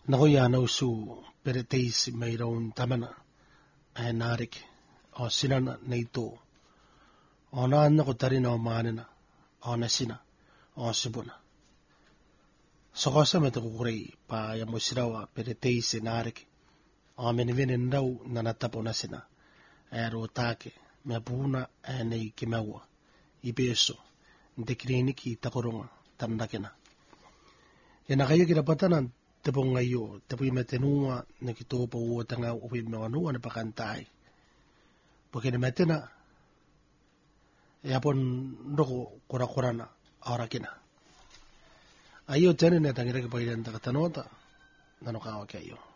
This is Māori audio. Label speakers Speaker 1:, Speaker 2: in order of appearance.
Speaker 1: Nagoya na usu pereteis mayroon tamana ay narik o sinana na ito o naan na ko tarin o manina o nasina o subuna. So kosa may tukukuray pa yamo sirawa pereteis narik o minivinin daw na natapo na sina ay rotake may puna ay na ikimawa ipeso hindi kliniki takurunga tandakina. Yan na kayo kinapatanan tepong ngayo, tepo yung matinunga na kito po uwata nga uwin mga nuwa na pakantay. Porque na matina, yapon roko kura-kura na arakina. Ayo tene na tangira ka pagyan ta katanota, nanokawa kayo.